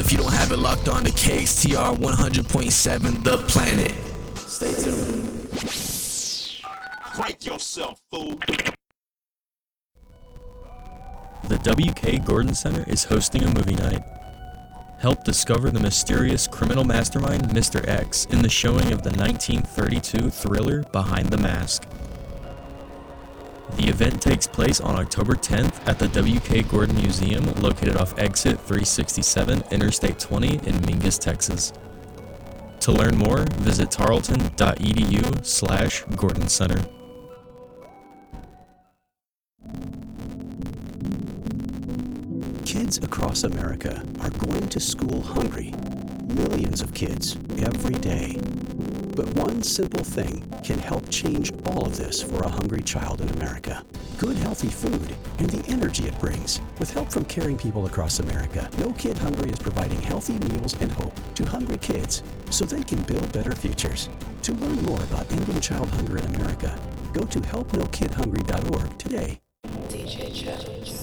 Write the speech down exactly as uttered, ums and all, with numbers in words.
if you don't have it locked on to K X T R one hundred point seven The Planet. Stay tuned. Crank yourself, fool. The W K Gordon Center is hosting a movie night. Help discover the mysterious criminal mastermind Mister X in the showing of the nineteen thirty-two thriller Behind the Mask. The event takes place on October tenth at the W K Gordon Museum located off exit three sixty-seven Interstate twenty in Mingus, Texas. To learn more, visit tarleton.edu slash Gordon Center. Kids across America are going to school hungry. Millions of kids every day. But one simple thing can help change all of this for a hungry child in America. Good healthy food and the energy it brings. With help from caring people across America, No Kid Hungry is providing healthy meals and hope to hungry kids so they can build better futures. To learn more about ending child hunger in America, go to help no kid hungry dot org today. D J Jeff.